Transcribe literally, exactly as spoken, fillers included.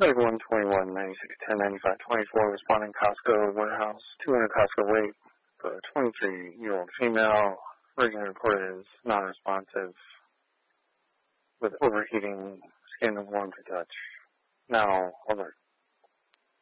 one twenty-one ninety-six ten ninety-five twenty-four responding Costco warehouse, two hundred Costco wait for a twenty-three-year-old female. Region report is non-responsive with overheating, skin warm to touch. Now, alert.